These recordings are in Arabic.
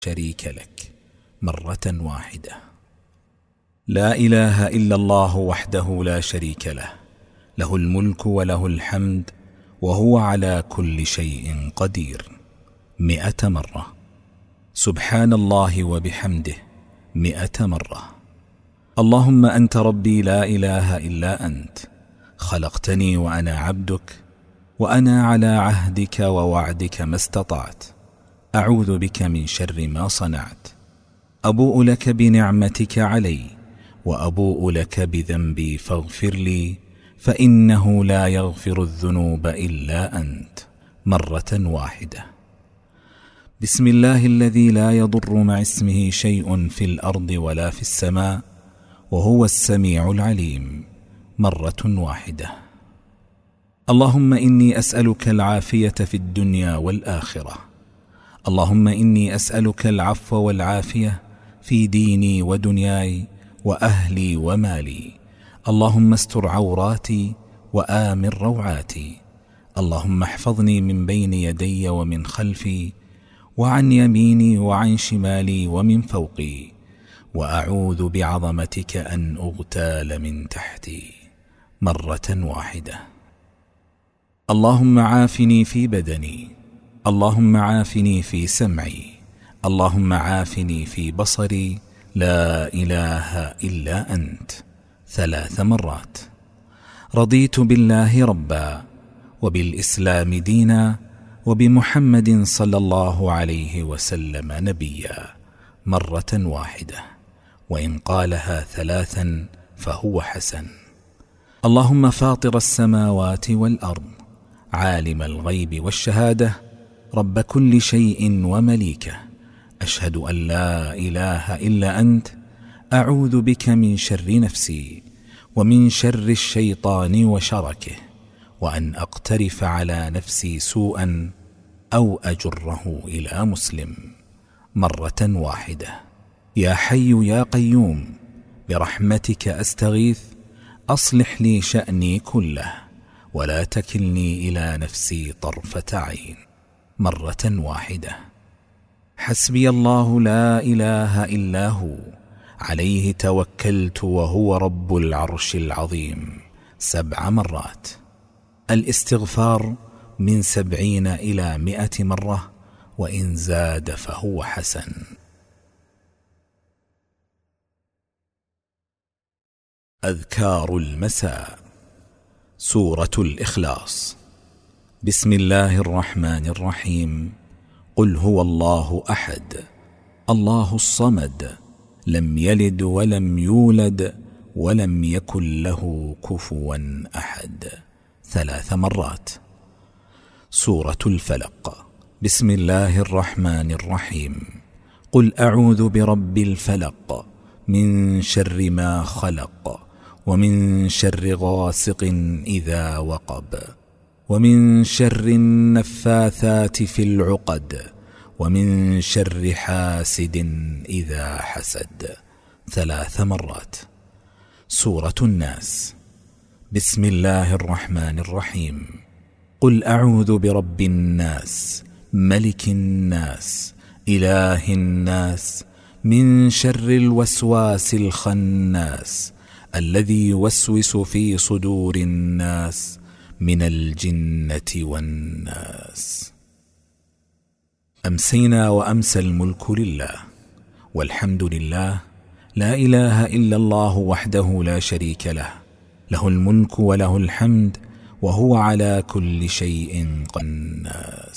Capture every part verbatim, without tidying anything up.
شريك لك مرة واحدة. لا إله إلا الله وحده لا شريك له، له الملك وله الحمد وهو على كل شيء قدير مئة مرة. سبحان الله وبحمده مئة مرة. اللهم أنت ربي لا إله إلا أنت، خلقتني وأنا عبدك، وأنا على عهدك ووعدك ما استطعت، أعوذ بك من شر ما صنعت. أبوء لك بنعمتك علي وأبوء لك بذنبي فاغفر لي، فإنه لا يغفر الذنوب إلا أنت مرة واحدة. بسم الله الذي لا يضر مع اسمه شيء في الأرض ولا في السماء وهو السميع العليم مرة واحدة. اللهم إني أسألك العافية في الدنيا والآخرة. اللهم إني أسألك العفو والعافية في ديني ودنياي وأهلي ومالي. اللهم استر عوراتي وآمن روعاتي. اللهم احفظني من بين يدي ومن خلفي وعن يميني وعن شمالي ومن فوقي، وأعوذ بعظمتك أن أغتال من تحتي مرة واحدة. اللهم عافني في بدني. اللهم عافني في سمعي. اللهم عافني في بصري. لا إله إلا أنت ثلاث مرات. رضيت بالله ربا وبالإسلام دينا وبمحمد صلى الله عليه وسلم نبيا مرة واحدة، وإن قالها ثلاثا فهو حسن. اللهم فاطر السماوات والأرض، عالم الغيب والشهادة، رب كل شيء ومليكه، أشهد أن لا إله إلا أنت، أعوذ بك من شر نفسي ومن شر الشيطان وشركه، وأن أقترف على نفسي سوءا أو أجره إلى مسلم مرة واحدة. يا حي يا قيوم برحمتك أستغيث، أصلح لي شأني كله ولا تكلني إلى نفسي طرفة عين مرة واحدة. حسبي الله لا إله إلا هو، عليه توكلت وهو رب العرش العظيم سبع مرات. الاستغفار من سبعين إلى مئة مرة، وإن زاد فهو حسن. أذكار المساء. سورة الإخلاص. بسم الله الرحمن الرحيم. قل هو الله أحد الله الصمد لم يلد ولم يولد ولم يكن له كفوا أحد ثلاث مرات. سورة الفلق. بسم الله الرحمن الرحيم. قل أعوذ برب الفلق من شر ما خلق ومن شر غاسق إذا وقب ومن شر النفاثات في العقد ومن شر حاسد إذا حسد ثلاث مرات. سورة الناس. بسم الله الرحمن الرحيم. قل أعوذ برب الناس ملك الناس إله الناس من شر الوسواس الخناس الذي يوسوس في صدور الناس من الجنة والناس. أمسينا وأمسى الملك لله والحمد لله، لا إله إلا الله وحده لا شريك له، له الملك وله الحمد وهو على كل شيء قدير.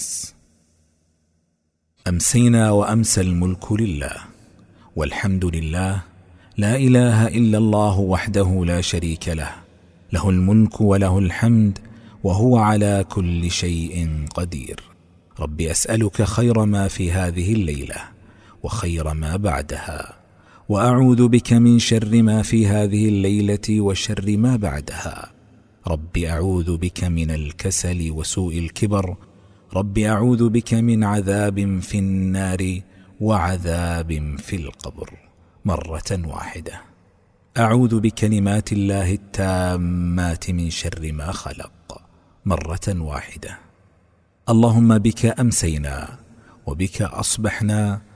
أمسينا وأمسى الملك لله والحمد لله، لا إله إلا الله وحده لا شريك له، له الملك وله الحمد وهو على كل شيء قدير. رب أسألك خير ما في هذه الليلة وخير ما بعدها، وأعوذ بك من شر ما في هذه الليلة وشر ما بعدها. رب أعوذ بك من الكسل وسوء الكبر. رب أعوذ بك من عذاب في النار وعذاب في القبر مرة واحدة. أعوذ بكلمات الله التامات من شر ما خلق مرة واحدة. اللهم بك أمسينا وبك أصبحنا